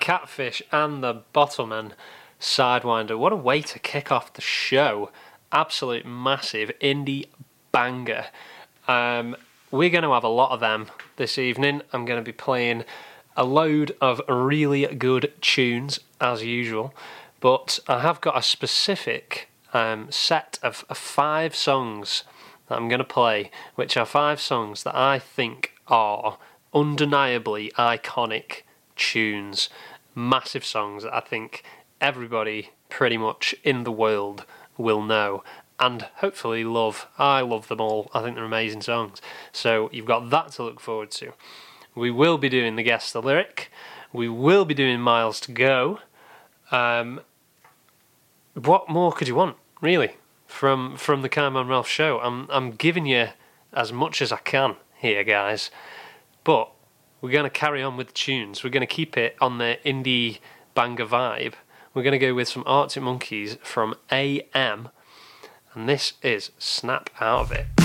Catfish and the Bottlemen Sidewinder. What a way to kick off the show. Absolute massive indie banger. We're going to have a lot of them this evening. I'm going to be playing a load of really good tunes, as usual. But I have got a specific set of 5 songs that I'm going to play, which are 5 songs that I think are undeniably iconic tunes. Massive songs that I think everybody pretty much in the world will know and hopefully love. I love them all. I think they're amazing songs. So you've got that to look forward to. We will be doing the Guess the Lyric. We will be doing Miles to Go. What more could you want, really, from the Kyle and Ralph show? I'm giving you as much as I can here, guys. But we're going to carry on with the tunes. We're going to keep it on the indie banger vibe. We're going to go with some Arctic Monkeys from AM. And this is Snap Out of It.